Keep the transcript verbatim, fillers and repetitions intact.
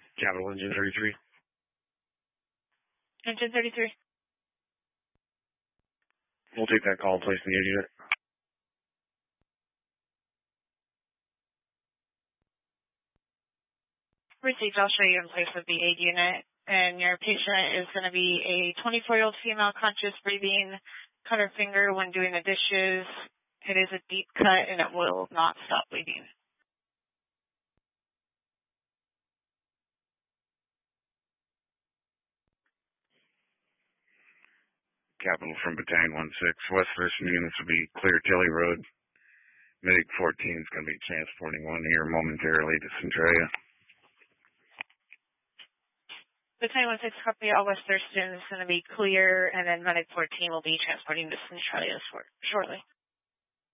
Capital Engine thirty-three. Engine thirty-three. We'll take that call and place the unit. Received. I'll show you in place of the aid unit. And your patient is going to be a twenty-four-year-old female, conscious breathing, cut her finger when doing the dishes. It is a deep cut and it will not stop bleeding. Capital from Battalion one six. West Thurston units will be clear Tilly Road. Medic fourteen is going to be transporting one here momentarily to Centralia. Battalion one six, copy. All West Thurston is going to be clear, and then Medic fourteen will be transporting to Centralia shortly.